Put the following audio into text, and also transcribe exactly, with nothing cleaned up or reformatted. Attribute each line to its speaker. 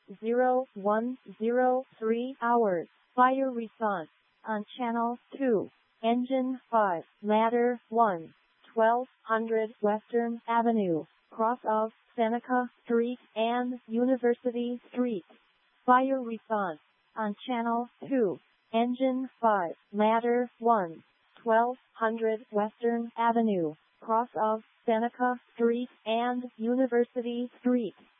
Speaker 1: zero one zero three hours. Fire response on Channel two. Engine five, Ladder one, twelve hundred Western Avenue, cross of Seneca Street and University Street. Fire response on Channel two. Engine five, Ladder one, twelve hundred Western Avenue, cross of Seneca Street and University Street.